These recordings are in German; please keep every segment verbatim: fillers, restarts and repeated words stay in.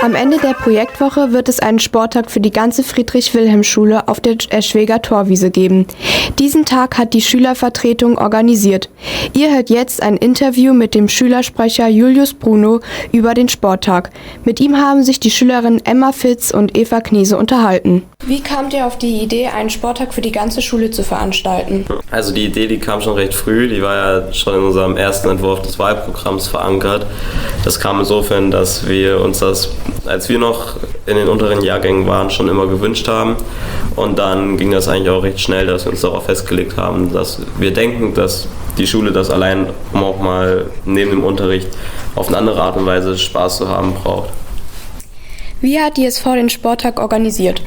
Am Ende der Projektwoche wird es einen Sporttag für die ganze Friedrich-Wilhelm-Schule auf der Eschweger Torwiese geben. Diesen Tag hat die Schülervertretung organisiert. Ihr hört jetzt ein Interview mit dem Schülersprecher Julius Bruno über den Sporttag. Mit ihm haben sich die Schülerinnen Emma Fitz und Eva Kniese unterhalten. Wie kamt ihr auf die Idee, einen Sporttag für die ganze Schule zu veranstalten? Also die Idee, die kam schon recht früh, die war ja schon in unserem ersten Entwurf des Wahlprogramms verankert. Das kam insofern, dass wir uns das, als wir noch in den unteren Jahrgängen waren, schon immer gewünscht haben. Und dann ging das eigentlich auch recht schnell, dass wir uns darauf festgelegt haben, dass wir denken, dass die Schule das allein, um auch mal neben dem Unterricht auf eine andere Art und Weise Spaß zu haben, braucht. Wie hat die S V den Sporttag organisiert?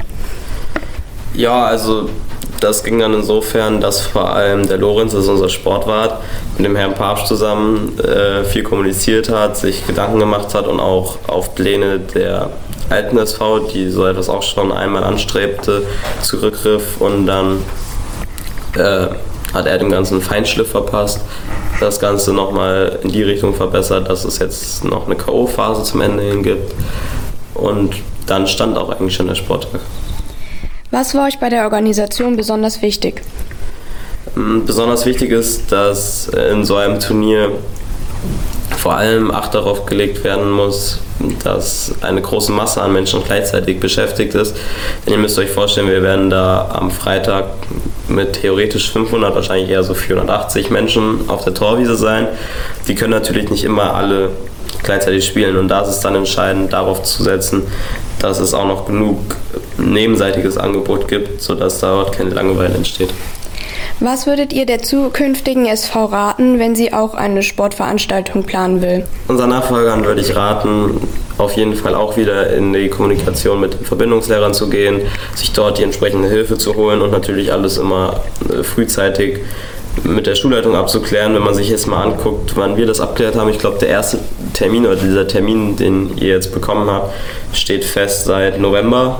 Ja, also das ging dann insofern, dass vor allem der Lorenz, das ist unser Sportwart, mit dem Herrn Papst zusammen äh, viel kommuniziert hat, sich Gedanken gemacht hat und auch auf Pläne der alten S V, die so etwas auch schon einmal anstrebte, zurückgriff, und dann äh, hat er dem Ganzen Feinschliff verpasst, das Ganze nochmal in die Richtung verbessert, dass es jetzt noch eine K O-Phase zum Ende hin gibt, und dann stand auch eigentlich schon der Sporttag. Was war euch bei der Organisation besonders wichtig? Besonders wichtig ist, dass in so einem Turnier vor allem Acht darauf gelegt werden muss, dass eine große Masse an Menschen gleichzeitig beschäftigt ist. Denn ihr müsst euch vorstellen, wir werden da am Freitag mit theoretisch fünfhundert, wahrscheinlich eher so vierhundertachtzig Menschen auf der Torwiese sein. Die können natürlich nicht immer alle gleichzeitig spielen, und da ist es dann entscheidend, darauf zu setzen, dass es auch noch genug nebenseitiges Angebot gibt, sodass dort keine Langeweile entsteht. Was würdet ihr der zukünftigen S V raten, wenn sie auch eine Sportveranstaltung planen will? Unseren Nachfolgern würde ich raten, auf jeden Fall auch wieder in die Kommunikation mit den Verbindungslehrern zu gehen, sich dort die entsprechende Hilfe zu holen und natürlich alles immer frühzeitig mit der Schulleitung abzuklären. Wenn man sich jetzt mal anguckt, wann wir das abgeklärt haben, ich glaube, der erste Termin oder dieser Termin, den ihr jetzt bekommen habt, steht fest seit November.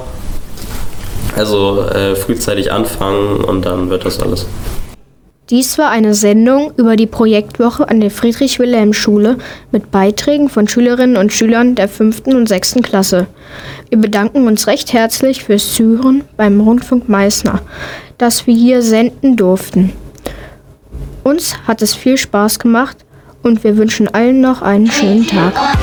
Also äh, frühzeitig anfangen, und dann wird das alles. Dies war eine Sendung über die Projektwoche an der Friedrich-Wilhelm-Schule mit Beiträgen von Schülerinnen und Schülern der fünften und sechsten Klasse. Wir bedanken uns recht herzlich fürs Zuhören beim Rundfunk Meißner, dass wir hier senden durften. Uns hat es viel Spaß gemacht und wir wünschen allen noch einen schönen Tag.